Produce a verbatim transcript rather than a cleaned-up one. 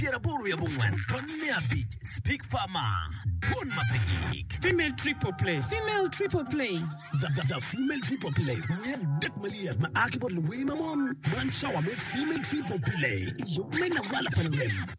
Pieraburu ya bungwan, Tonya Beach, Speak Farmer, Bon Mapegik. Female triple play. Female triple play. The, the, the female triple play. We're Dick Malia, my Akibot Louis Mamon. One shower, female triple play. You may not well up on them.